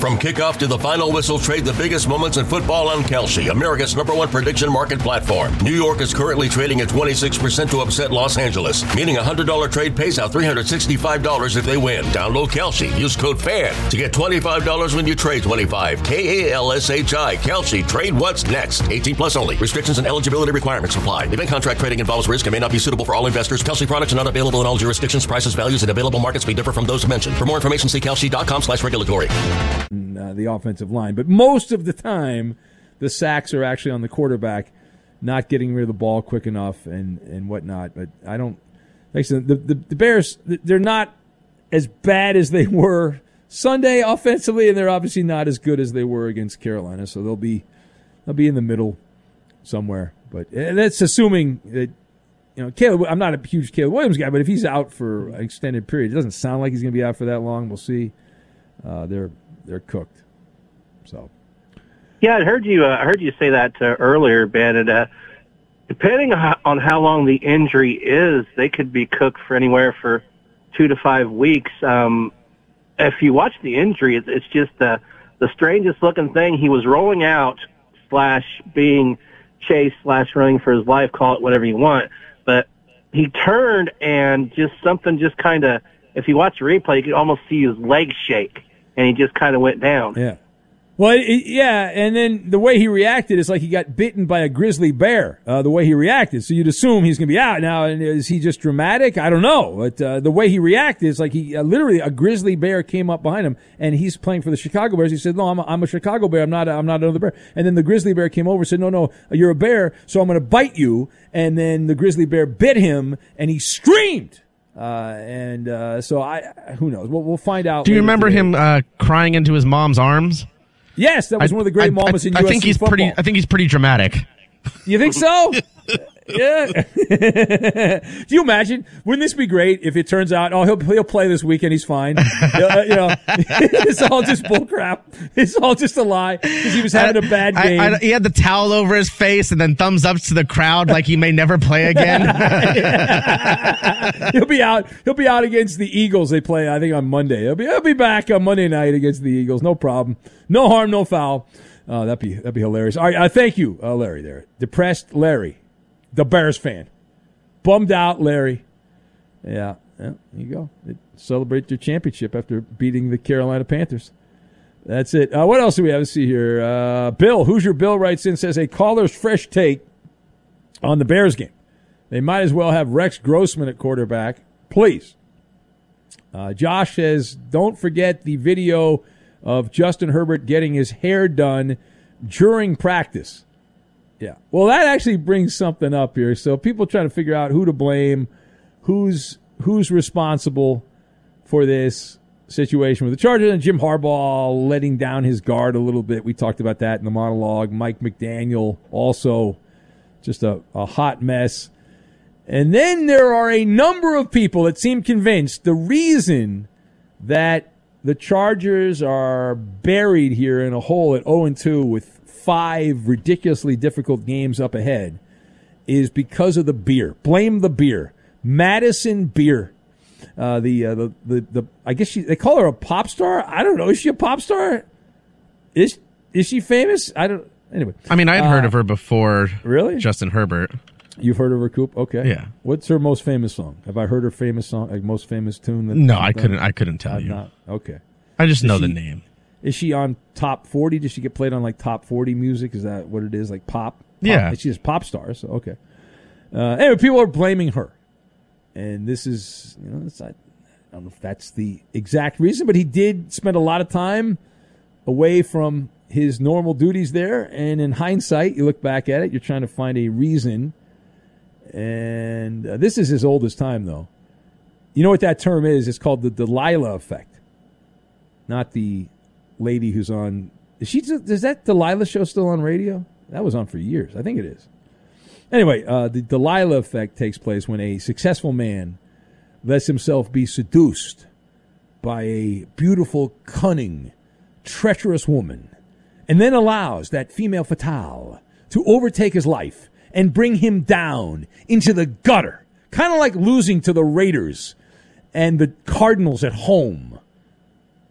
From kickoff to the final whistle, trade the biggest moments in football on Kalshi, America's #1 prediction market platform. New York is currently trading at 26% to upset Los Angeles, meaning a $100 trade pays out $365 if they win. Download Kalshi. Use code FAN to get $25 when you trade 25. KALSHI. Kalshi. Trade what's next. 18 plus only. Restrictions and eligibility requirements apply. Event contract trading involves risk and may not be suitable for all investors. Kalshi products are not available in all jurisdictions. Prices, values, and available markets may differ from those mentioned. For more information, see kalshi.com/regulatory. The offensive line, but most of the time the sacks are actually on the quarterback not getting rid of the ball quick enough and whatnot. But I don't like I said, the Bears, they're not as bad as they were Sunday offensively, and they're obviously not as good as they were against Carolina, so they'll be in the middle somewhere. But that's assuming that, you know, Caleb, I'm not a huge Caleb Williams guy, but if he's out for an extended period, it doesn't sound like he's going to be out for that long. We'll see. They're cooked. So, yeah, I heard you say that earlier, Ben. And depending on how long the injury is, they could be cooked for anywhere for 2 to 5 weeks. If you watch the injury, it's just the strangest looking thing. He was rolling out / being chased / running for his life. Call it whatever you want, but he turned and something kind of. If you watch the replay, you could almost see his legs shake. And he just kind of went down. Yeah. Well, yeah, and then the way he reacted is like he got bitten by a grizzly bear, the way he reacted. So you'd assume he's going to be out. Now, is he just dramatic? I don't know. But the way he reacted is like he literally a grizzly bear came up behind him, and he's playing for the Chicago Bears. He said, no, I'm a Chicago Bear. I'm not another bear. And then the grizzly bear came over and said, no, you're a bear, so I'm going to bite you. And then the grizzly bear bit him, and he screamed. So who knows? We'll find out. Do you remember him crying into his mom's arms? Yes, that was one of the great moments in USC football. I think he's pretty dramatic. You think so? Yeah. Do you imagine? Wouldn't this be great if it turns out, he'll play this weekend, he's fine. It's all just bullcrap. It's all just a lie because he was having a bad game. He had the towel over his face and then thumbs ups to the crowd like he may never play again. He'll be out. He'll be out against the Eagles. They play, I think, on Monday. He'll be back on Monday night against the Eagles. No problem. No harm, no foul. That'd be hilarious. All right, thank you, Larry. There, depressed Larry. The Bears fan. Bummed out, Larry. Yeah, there you go. Celebrate your championship after beating the Carolina Panthers. That's it. What else do we have to see here? Bill, Hoosier Bill writes in, says, a caller's fresh take on the Bears game. They might as well have Rex Grossman at quarterback. Please. Josh says, don't forget the video of Justin Herbert getting his hair done during practice. Yeah. Well, that actually brings something up here. So people trying to figure out who to blame, who's responsible for this situation with the Chargers, and Jim Harbaugh letting down his guard a little bit. We talked about that in the monologue. Mike McDaniel also just a hot mess. And then there are a number of people that seem convinced the reason that the Chargers are buried here in a hole at 0-2 with 5 ridiculously difficult games up ahead is because of the beer. Blame the beer. Madison Beer. I guess they call her a pop star. I don't know. Is she a pop star? Is she famous? I don't. Anyway. I mean, I had heard of her before. Really? Justin Herbert. You've heard of her, Coop? Okay. Yeah. What's her most famous song? Have I heard her famous song? Like most famous tune? No, I couldn't tell you. Not. Okay. I just know the name. Is she on top 40? Does she get played on like top 40 music? Is that what it is? Like pop? Yeah. She's a pop star, so okay. Anyway, people are blaming her. And this is, I don't know if that's the exact reason, but he did spend a lot of time away from his normal duties there. And in hindsight, you look back at it, you're trying to find a reason. And this is as old as time, though. You know what that term is? It's called the Delilah effect. Not the lady who's on. Is that Delilah show still on radio? That was on for years. I think it is. Anyway, the Delilah effect takes place when a successful man lets himself be seduced by a beautiful, cunning, treacherous woman, and then allows that female fatale to overtake his life and bring him down into the gutter, kind of like losing to the Raiders and the Cardinals at home.